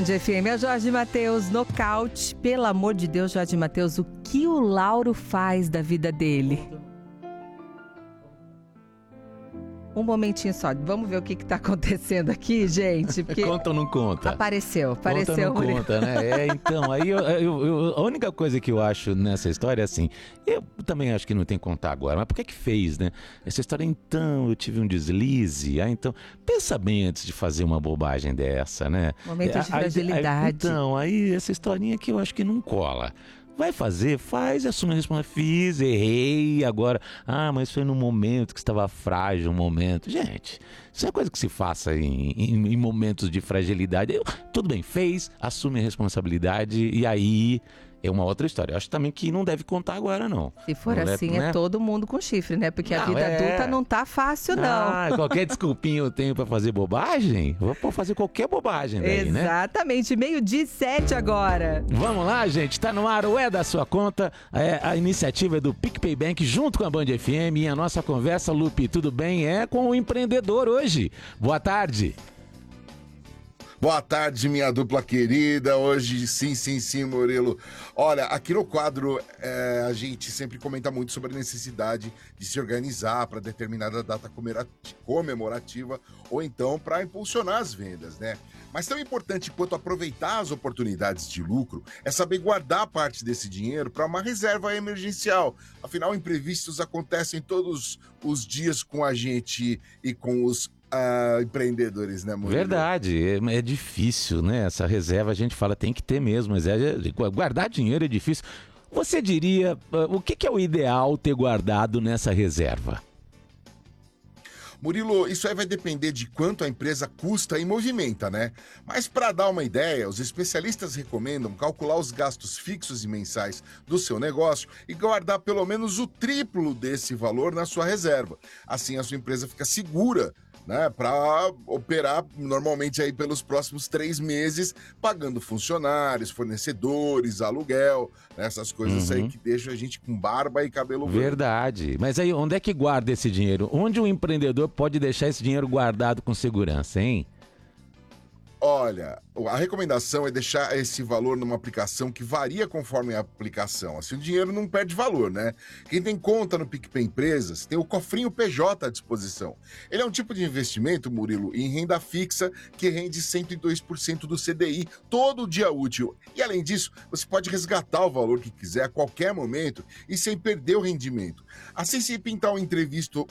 Band FM, é o Jorge Mateus, nocaute. Pelo amor de Deus, Jorge Mateus, o que o Lauro faz da vida dele? Um momentinho só, vamos ver o que tá acontecendo aqui, gente. Porque conta ou não conta? Apareceu. Conta ou não conta, né? Então, aí a única coisa que eu acho nessa história é assim, eu também acho que não tem que contar agora, mas por que fez, né? Essa história, então, eu tive um deslize, então, pensa bem antes de fazer uma bobagem dessa, né? Momento de fragilidade. Então, aí essa historinha que eu acho que não cola. Vai fazer, faz, assume a responsabilidade. Fiz, errei, agora... mas foi num momento que estava frágil, um momento... Gente, isso é coisa que se faça em momentos de fragilidade. Tudo bem, fez, assume a responsabilidade e aí... É uma outra história. Eu acho também que não deve contar agora, não. Se for não assim, né? É todo mundo com chifre, né? Porque a vida adulta não tá fácil, não. Qualquer desculpinha eu tenho pra fazer bobagem, vou fazer qualquer bobagem daí, né? Exatamente, 12:07 agora. Vamos lá, gente. Tá no ar o É da Sua Conta. A iniciativa é do PicPay Bank junto com a Band FM. E a nossa conversa, Lupe, tudo bem? É com o empreendedor hoje. Boa tarde. Boa tarde, minha dupla querida. Hoje, sim, Murilo. Olha, aqui no quadro, a gente sempre comenta muito sobre a necessidade de se organizar para determinada data comemorativa ou então para impulsionar as vendas, né? Mas tão importante quanto aproveitar as oportunidades de lucro é saber guardar parte desse dinheiro para uma reserva emergencial. Afinal, imprevistos acontecem todos os dias com a gente e com os empreendedores, né, Murilo? Verdade, é difícil, né? Essa reserva a gente fala tem que ter mesmo, mas guardar dinheiro é difícil. Você diria, o que é o ideal ter guardado nessa reserva? Murilo, isso aí vai depender de quanto a empresa custa e movimenta, né? Mas para dar uma ideia, os especialistas recomendam calcular os gastos fixos e mensais do seu negócio e guardar pelo menos o triplo desse valor na sua reserva. Assim a sua empresa fica segura, né, para operar normalmente aí pelos próximos 3 meses, pagando funcionários, fornecedores, aluguel, né, essas coisas aí que deixam a gente com barba e cabelo branco. Verdade. Mas aí, onde é que guarda esse dinheiro? Onde um empreendedor pode deixar esse dinheiro guardado com segurança, hein? Olha, a recomendação é deixar esse valor numa aplicação que varia conforme a aplicação. Assim, o dinheiro não perde valor, né? Quem tem conta no PicPay Empresas tem o cofrinho PJ à disposição. Ele é um tipo de investimento, Murilo, em renda fixa que rende 102% do CDI todo dia útil. E além disso, você pode resgatar o valor que quiser a qualquer momento e sem perder o rendimento. Assim, se pintar um imprevisto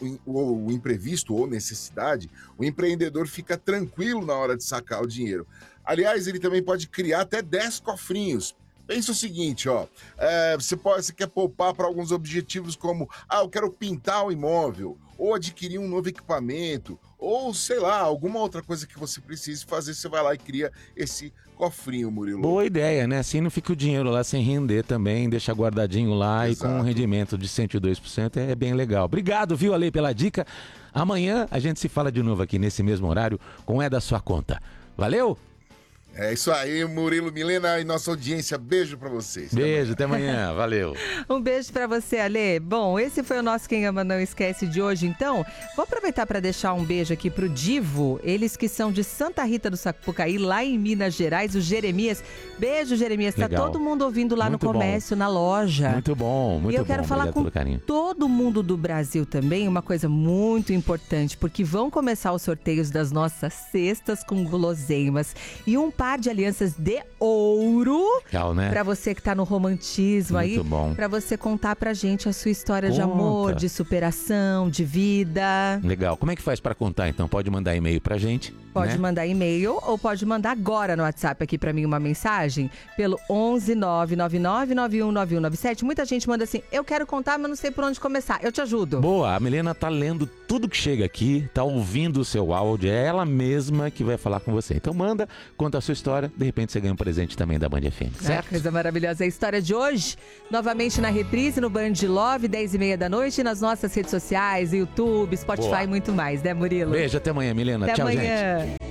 ou necessidade, o empreendedor fica tranquilo na hora de sacar o dinheiro. Aliás, ele também pode criar até 10 cofrinhos. Pensa o seguinte, você quer poupar para alguns objetivos como, eu quero pintar o imóvel, ou adquirir um novo equipamento, ou sei lá, alguma outra coisa que você precise fazer, você vai lá e cria esse cofrinho, Murilo. Boa ideia, né? Assim não fica o dinheiro lá sem render também, deixa guardadinho lá. Exato. E com um rendimento de 102% é bem legal. Obrigado, viu, Ale, pela dica. Amanhã a gente se fala de novo aqui nesse mesmo horário com É da Sua Conta. Valeu? É isso aí, Murilo, Milena e nossa audiência. Beijo pra vocês. Beijo, até amanhã. Valeu. Um beijo pra você, Ale. Bom, esse foi o nosso Quem Ama Não Esquece de hoje, então. Vou aproveitar para deixar um beijo aqui pro Divo, eles que são de Santa Rita do Sapucaí, lá em Minas Gerais, o Jeremias. Beijo, Jeremias. Legal. Tá todo mundo ouvindo lá muito no comércio, na loja. Muito bom, muito bom. E eu quero falar com todo mundo do Brasil também, uma coisa muito importante, porque vão começar os sorteios das nossas cestas com guloseimas e um par de alianças de ouro. Legal, né? Pra você que tá no romantismo muito aí. Bom. Pra você contar pra gente a sua história de amor, de superação, de vida. Legal. Como é que faz pra contar, então? Pode mandar e-mail pra gente? Pode mandar e-mail ou pode mandar agora no WhatsApp aqui pra mim uma mensagem pelo 11 999919197. Muita gente manda assim, eu quero contar, mas não sei por onde começar. Eu te ajudo. Boa, a Milena tá lendo tudo que chega aqui, tá ouvindo o seu áudio, é ela mesma que vai falar com você. Então manda, conta a sua história, de repente você ganha um presente também da Band FM, certo? Coisa maravilhosa. A história de hoje, novamente na reprise, no Band Love, 10h30 da noite, nas nossas redes sociais, YouTube, Spotify e muito mais, né, Murilo? Beijo, até amanhã, Milena. Até Tchau, amanhã. gente.